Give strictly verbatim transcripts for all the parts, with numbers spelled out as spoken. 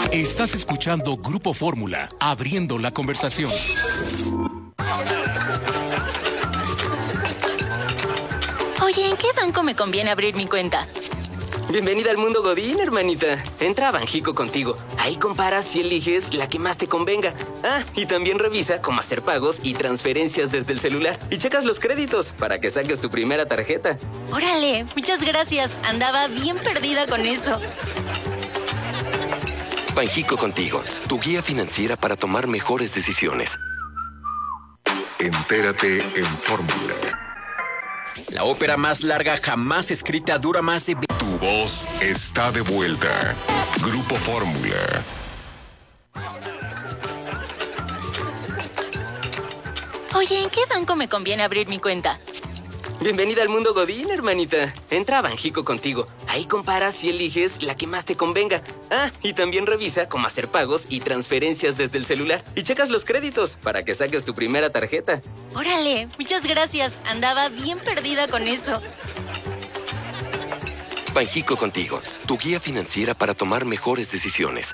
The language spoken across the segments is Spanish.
Estás escuchando Grupo Fórmula, abriendo la conversación. Oye, ¿en qué banco me conviene abrir mi cuenta? Bienvenida al mundo Godín, hermanita. Entra a Banjico Contigo. Ahí comparas y eliges la que más te convenga. Ah, y también revisa cómo hacer pagos y transferencias desde el celular. Y checas los créditos para que saques tu primera tarjeta. Órale, muchas gracias. Andaba bien perdida con eso. Banjico Contigo, tu guía financiera para tomar mejores decisiones. Entérate en Fórmula. La ópera más larga jamás escrita dura más de... Tu voz está de vuelta. Grupo Fórmula. Oye, ¿en qué banco me conviene abrir mi cuenta? Bienvenida al mundo Godín, hermanita. Entra a Banjico Contigo. Ahí comparas y eliges la que más te convenga. Ah, y también revisa cómo hacer pagos y transferencias desde el celular. Y checas los créditos para que saques tu primera tarjeta. Órale, muchas gracias. Andaba bien perdida con eso. Banjico Contigo, tu guía financiera para tomar mejores decisiones.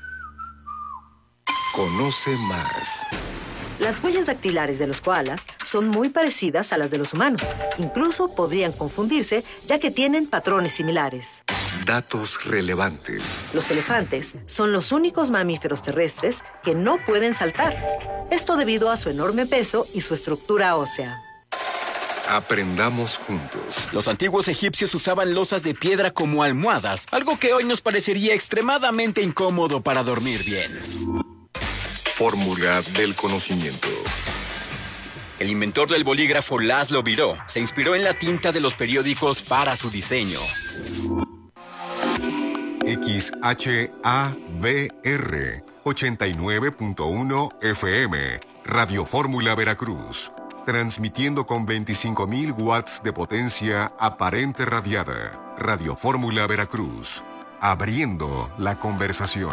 Conoce más. Las huellas dactilares de los koalas son muy parecidas a las de los humanos. Incluso podrían confundirse, ya que tienen patrones similares. Datos relevantes. Los elefantes son los únicos mamíferos terrestres que no pueden saltar. Esto debido a su enorme peso y su estructura ósea. Aprendamos juntos. Los antiguos egipcios usaban losas de piedra como almohadas, algo que hoy nos parecería extremadamente incómodo para dormir bien. Fórmula del conocimiento. El inventor del bolígrafo Laszlo Biró se inspiró en la tinta de los periódicos para su diseño. X H A V R ochenta y nueve punto uno F M, Radio Fórmula Veracruz, transmitiendo con veinticinco mil watts de potencia aparente radiada. Radio Fórmula Veracruz, abriendo la conversación.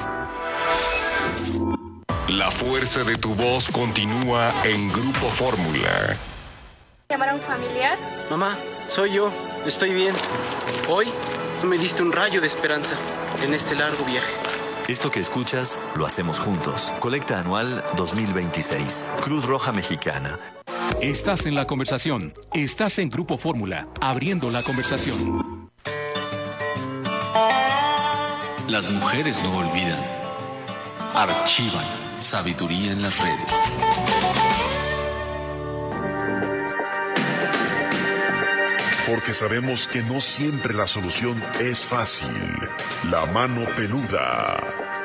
La fuerza de tu voz continúa en Grupo Fórmula. ¿Llamar a un familiar? Mamá, soy yo. Estoy bien. Hoy tú me diste un rayo de esperanza en este largo viaje. Esto que escuchas lo hacemos juntos. Colecta anual dos mil veintiséis. Cruz Roja Mexicana. Estás en la conversación. Estás en Grupo Fórmula, abriendo la conversación. Las mujeres no olvidan. Archivan sabiduría en las redes. Porque sabemos que no siempre la solución es fácil. La mano peluda.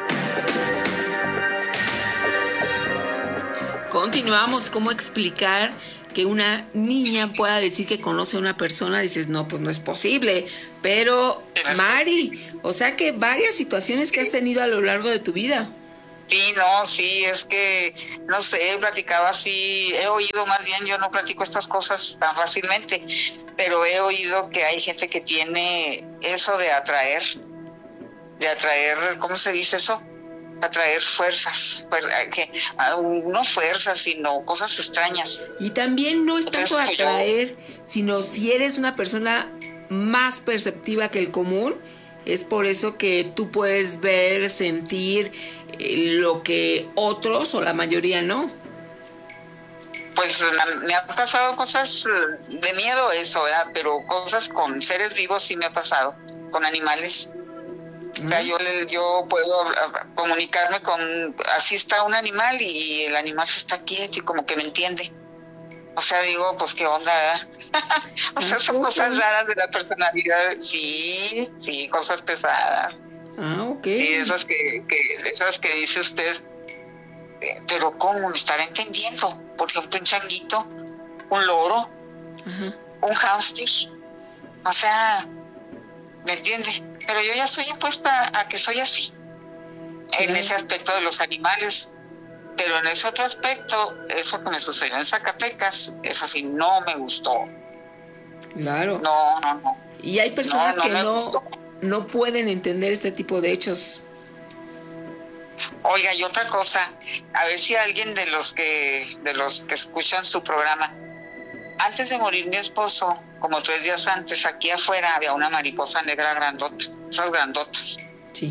Continuamos. ¿Cómo explicar que una niña pueda decir que conoce a una persona? Dices, no, pues no es posible. Pero, Mari, o sea que varias situaciones que has tenido a lo largo de tu vida. Sí, no, sí, es que, no sé, he platicado así, he oído más bien, yo no platico estas cosas tan fácilmente, pero he oído que hay gente que tiene eso de atraer, de atraer, ¿cómo se dice eso? Atraer fuerzas, que, no fuerzas, sino cosas extrañas. Y también no es tanto atraer, yo... sino si eres una persona más perceptiva que el común, es por eso que tú puedes ver, sentir eh, lo que otros o la mayoría no. Pues me han pasado cosas de miedo eso, ¿verdad? Pero cosas con seres vivos sí me ha pasado, con animales. O sea, yo, yo puedo comunicarme con, así está un animal y el animal se está quieto y como que me entiende. O sea, digo, pues qué onda, ¿verdad? O sea, son cosas raras de la personalidad. Sí, sí, cosas pesadas. Ah, ok. Y esas que, que, esas que dice usted, eh, pero ¿cómo me estará entendiendo? Por ejemplo, un changuito, un loro, ajá, un hámster. O sea, ¿me entiende? Pero yo ya estoy impuesta a que soy así. En claro. Ese aspecto de los animales. Pero en ese otro aspecto, eso que me sucedió en Zacatecas, eso sí no me gustó. Claro. No, no, no. Y hay personas no, no que no, no pueden entender este tipo de hechos. Oiga, y otra cosa, a ver si alguien de los que de los que escuchan su programa, antes de morir mi esposo, como tres días antes, aquí afuera había una mariposa negra grandota, esas grandotas. Sí.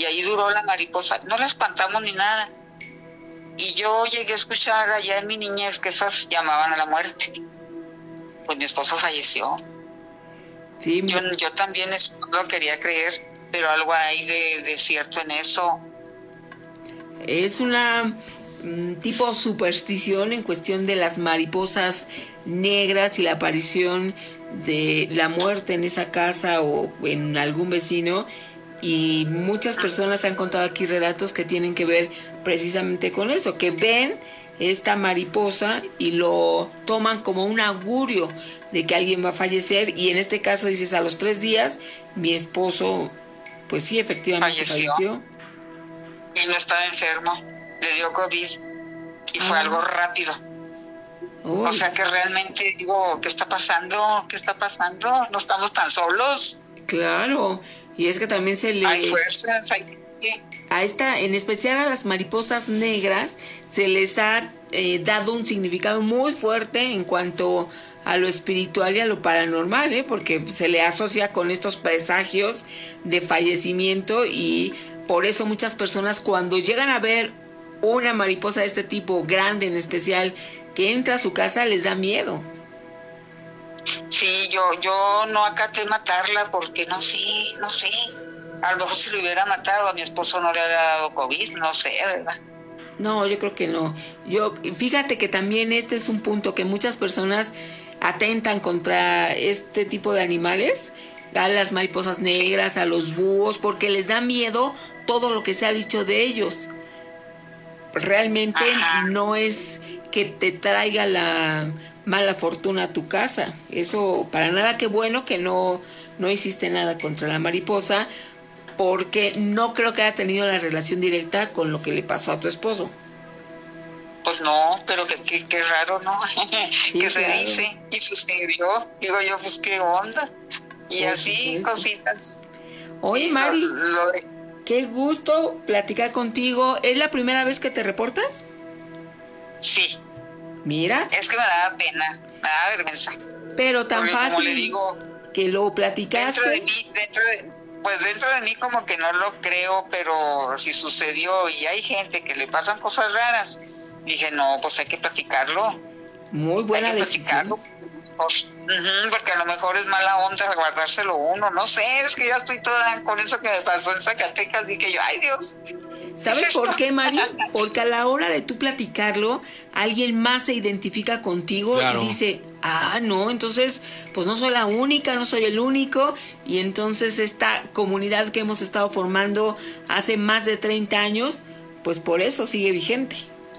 y ahí duró la mariposa. No la espantamos ni nada. Y yo llegué a escuchar allá en mi niñez que esas llamaban a la muerte. Pues mi esposo falleció. Sí, yo, yo también eso no lo quería creer, pero algo hay de, de cierto en eso. Es una mm, tipo superstición en cuestión de las mariposas negras y la aparición de la muerte en esa casa o en algún vecino, y muchas personas han contado aquí relatos que tienen que ver precisamente con eso, que ven esta mariposa y lo toman como un augurio de que alguien va a fallecer, y en este caso dices, a los tres días mi esposo pues sí, efectivamente falleció, falleció. Y no estaba enfermo, le dio COVID y ah. fue algo rápido. Uy. O sea que realmente digo, ¿qué está pasando? ¿Qué está pasando? No estamos tan solos. Claro, y es que también se le... Hay fuerzas, hay... A esta, en especial a las mariposas negras, se les ha eh, dado un significado muy fuerte en cuanto a lo espiritual y a lo paranormal, ¿eh? Porque se le asocia con estos presagios de fallecimiento, y por eso muchas personas cuando llegan a ver una mariposa de este tipo, grande en especial, que entra a su casa, les da miedo. Sí, yo yo no acaté matarla porque no sé, no sé. A lo mejor si lo hubiera matado a mi esposo no le había dado COVID, no sé, ¿verdad? No, yo creo que no. Yo, fíjate que también este es un punto que muchas personas atentan contra este tipo de animales, a las mariposas negras, a los búhos, porque les da miedo todo lo que se ha dicho de ellos. Realmente Ajá. no es que te traiga la mala fortuna a tu casa. Eso para nada. Qué bueno que no, no hiciste nada contra la mariposa, porque no creo que haya tenido la relación directa con lo que le pasó a tu esposo. Pues no, pero que, que, que raro, ¿no? Sí, que claro. Se dice y sucedió. Digo yo, pues qué onda. Y Por así, supuesto. Cositas. Oye, y Mari, lo, lo de... qué gusto platicar contigo. ¿Es la primera vez que te reportas? Sí. Mira. Es que me da pena, me da vergüenza. Pero tan Porque, fácil como le digo, que lo platicaste. Dentro de mí, dentro de, pues dentro de mí como que no lo creo, pero si sucedió y hay gente que le pasan cosas raras, dije, no, pues hay que platicarlo. Muy buena hay que decisión. Platicarlo. Pues, uh-huh, porque a lo mejor es mala onda guardárselo uno, no sé, es que ya estoy toda con eso que me pasó en Zacatecas, dije yo, ay Dios. ¿Sabes por qué, Mari? Porque a la hora de tú platicarlo, alguien más se identifica contigo, claro. Y dice, ah, no, entonces, pues no soy la única, no soy el único, y entonces esta comunidad que hemos estado formando hace más de treinta años, pues por eso sigue vigente.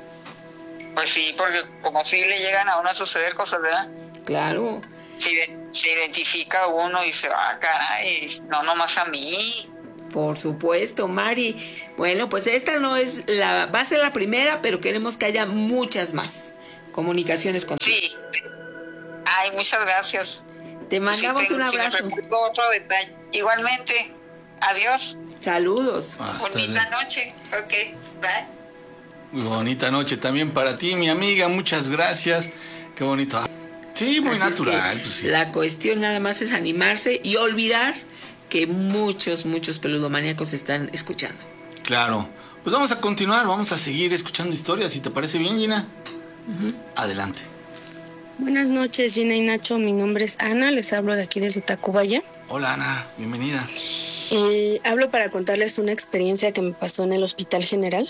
Pues sí, porque como si le llegan a uno a suceder cosas, ¿verdad? Claro. Se, se identifica uno y dice, ah, caray, no nomás a mí. Por supuesto, Mari. Bueno, pues esta no es la, va a ser la primera, pero queremos que haya muchas más comunicaciones contigo. Sí. Ay, muchas gracias. Te mandamos sí, tengo, un abrazo. Si me otro detalle. Igualmente, adiós. Saludos. Bonita noche. Ok, bye. Muy bonita noche también para ti, mi amiga. Muchas gracias. Qué bonito. Sí, muy Así natural. Es pues sí. La cuestión nada más es animarse y olvidar que muchos, muchos peludomaníacos están escuchando. Claro. Pues vamos a continuar, vamos a seguir escuchando historias, si te parece bien, Gina. Uh-huh. Adelante. Buenas noches, Gina y Nacho. Mi nombre es Ana, les hablo de aquí desde Tacubaya. Hola, Ana, bienvenida. Eh, hablo para contarles una experiencia que me pasó en el Hospital General.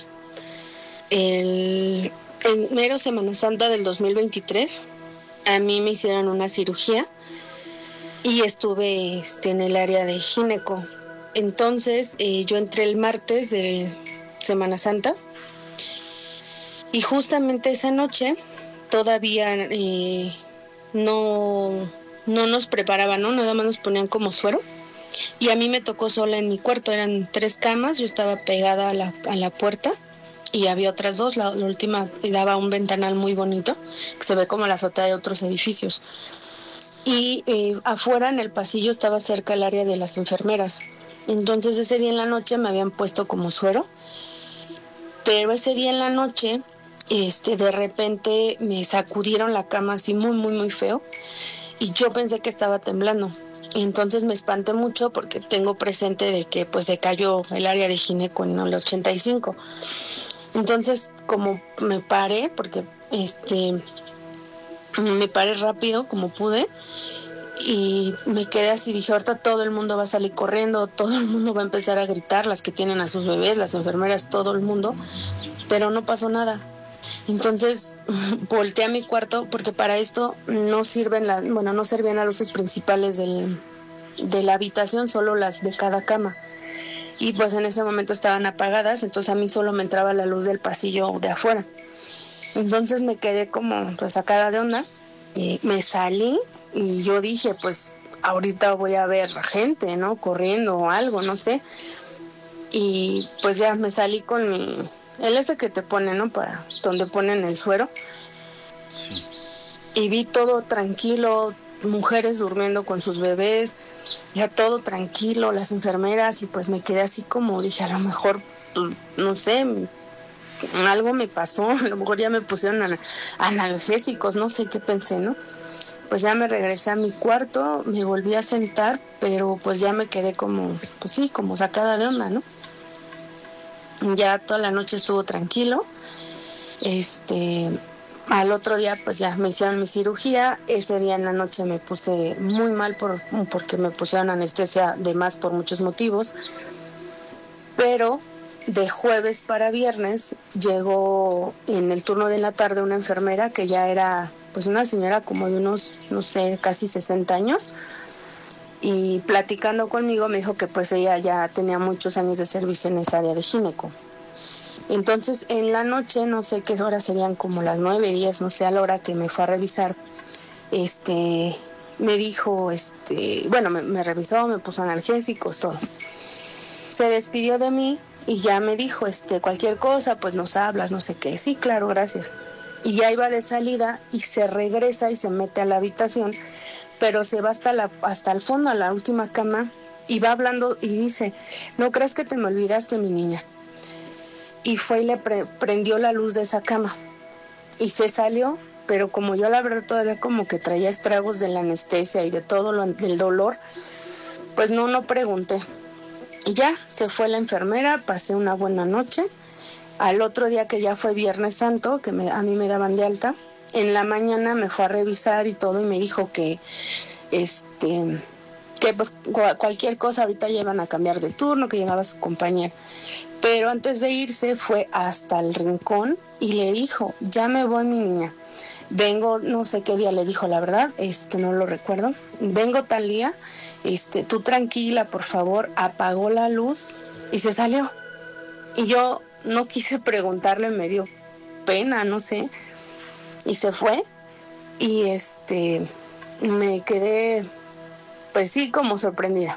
El, en mero Semana Santa del dos mil veintitrés, a mí me hicieron una cirugía y estuve este, en el área de gineco. Entonces eh, yo entré el martes de Semana Santa y justamente esa noche todavía eh, no, no nos preparaban, ¿no? Nada más nos ponían como suero y a mí me tocó sola en mi cuarto. Eran tres camas, yo estaba pegada a la, a la puerta y había otras dos. La, la última daba un ventanal muy bonito que se ve como la azotea de otros edificios. Y eh, afuera en el pasillo estaba cerca el área de las enfermeras. Entonces ese día en la noche me habían puesto como suero, pero ese día en la noche este, de repente me sacudieron la cama así muy muy muy feo y yo pensé que estaba temblando. Entonces me espanté mucho porque tengo presente de que pues se cayó el área de gineco en el ochenta y cinco. Entonces como me paré, porque este me paré rápido como pude y me quedé así, dije ahorita todo el mundo va a salir corriendo, todo el mundo va a empezar a gritar, las que tienen a sus bebés, las enfermeras, todo el mundo, pero no pasó nada. Entonces volteé a mi cuarto porque para esto no sirven las, bueno, no servían las luces principales del, de la habitación, solo las de cada cama. Y pues en ese momento estaban apagadas, entonces a mí solo me entraba la luz del pasillo de afuera. Entonces me quedé como pues sacada de onda y me salí y yo dije pues ahorita voy a ver gente, ¿no? Corriendo o algo, no sé. Y pues ya me salí con mi... el ese que te pone, ¿no? Para donde ponen el suero. Sí. Y vi todo tranquilo, mujeres durmiendo con sus bebés, ya todo tranquilo, las enfermeras, y pues me quedé así como, dije, a lo mejor, pues, no sé, algo me pasó, a lo mejor ya me pusieron analgésicos, no sé qué pensé, ¿no? Pues ya me regresé a mi cuarto, me volví a sentar, pero pues ya me quedé como, pues sí, como sacada de onda, ¿no? Ya toda la noche estuvo tranquilo. Este, al otro día pues ya me hicieron mi cirugía. Ese día en la noche me puse muy mal por, porque me pusieron anestesia de más por muchos motivos. Pero de jueves para viernes llegó en el turno de la tarde una enfermera que ya era pues una señora como de unos, no sé, casi sesenta años. Y platicando conmigo me dijo que pues ella ya tenía muchos años de servicio en esa área de gineco. Entonces en la noche, no sé qué horas serían, como las nueve, diez, no sé, a la hora que me fue a revisar, este, me dijo, este, bueno, me, me revisó, me puso analgésicos, todo. Se despidió de mí y ya me dijo, este, cualquier cosa, pues nos hablas, no sé qué. Sí, claro, gracias. Y ya iba de salida y se regresa y se mete a la habitación, pero se va hasta la hasta el fondo, a la última cama, y va hablando y dice, no crees que te me olvidaste, mi niña. Y fue y le pre- prendió la luz de esa cama. Y se salió, pero como yo la verdad todavía como que traía estragos de la anestesia y de todo lo, del dolor, pues no, no pregunté. Y ya, se fue la enfermera, pasé una buena noche. Al otro día, que ya fue Viernes Santo, que me, a mí me daban de alta, en la mañana me fue a revisar y todo y me dijo que este que pues cualquier cosa ahorita ya iban a cambiar de turno, que llegaba su compañera. Pero antes de irse fue hasta el rincón y le dijo, ya me voy, mi niña. Vengo, no sé qué día le dijo, la verdad, este no lo recuerdo. Vengo tal día, este, tú tranquila, por favor. Apagó la luz y se salió. Y yo no quise preguntarle, me dio pena, no sé. Y se fue y este me quedé pues sí como sorprendida.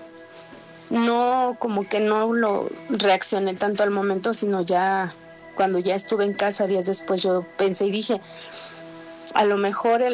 No, como que no lo reaccioné tanto al momento, sino ya cuando ya estuve en casa días después yo pensé y dije, a lo mejor el